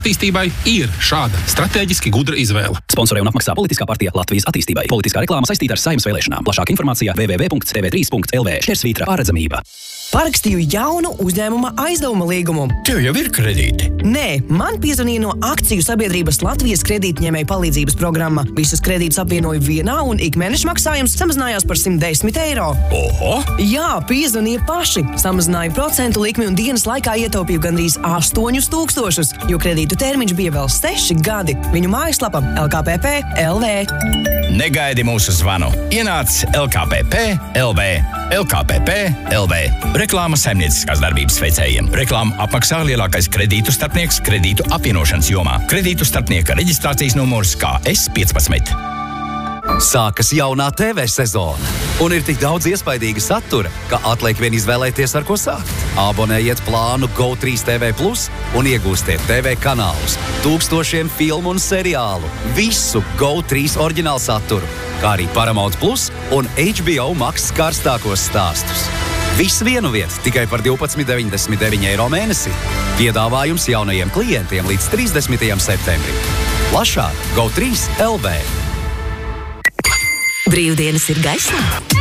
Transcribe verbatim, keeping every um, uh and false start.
Attīstībai ir šāda strateģiski gudra izvēle. Sponsorē un apmaksā politiskā partija Latvijas attīstībai. Politiskā reklāma saistīta ar Saeimas vēlēšanām. Plašāka informācija w w w punkts t v trīs punkts l v šķērsvītra pārredzamība. Parakstīju jaunu uzņēmuma aizdevuma līgumu. Tev jau ir kredīti? Nē, man piezvanīja no akciju sabiedrības Latvijas kredītņēmēju palīdzības programma. Visus kredītus apvienoju vienā un ikmēneša maksājums samazinājās par simt desmit eiro. Oho! Jā, piezvanīja paši. Samazināju procentu likmi un dienas laikā ietaupīju gandrīz astoņus tūkstošus, jo kredītu termiņš bija vēl seši gadi. Viņu mājaslapa l k p p punkt l v. Negaidi mūsu zvanu. Ienāc l k p p punkt l v. l k p p punkt l v. Reklāma saimnieciskās darbības veicējiem. Reklāmu apmaksā lielākais kredītu starpnieks kredītu apvienošanas jomā. Kredītu starpnieka reģistrācijas numurs K S piecpadsmit. Sākas jaunā T V sezona, un ir tik daudz iespaidīga satura, ka atliek vien izvēlēties, ar ko sākt. Abonējiet plānu Go trīs T V plus un iegūstiet T V kanālus, tūkstošiem filmu un seriālu, visu Go trīs oriģinālu saturu, kā arī Paramount plus un H B O Max karstākos stāstus. Viss vienu vietu tikai par divpadsmit deviņdesmit deviņi eiro mēnesī. Piedāvājums jaunajiem klientiem līdz trīsdesmitajam septembrim. Plašāk Go trīs L V. Brīvdienas ir gaismā.